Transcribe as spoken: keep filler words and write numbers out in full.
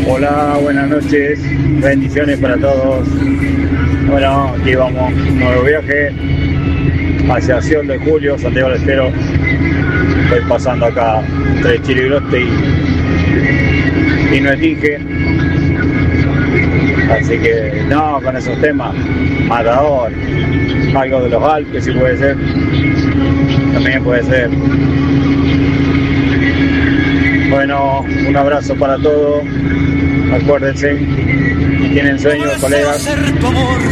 Hola, buenas noches, bendiciones para todos. Bueno, aquí vamos, un nuevo viaje hacia Sion de Julio, Santiago del Estero. Estoy pasando acá entre Chiligroste y, y Nuetique. Así que, no, con esos temas, Matador, algo de los Alpes si puede ser, también puede ser. Bueno, un abrazo para todos. Acuérdense, si tienen sueños, colegas,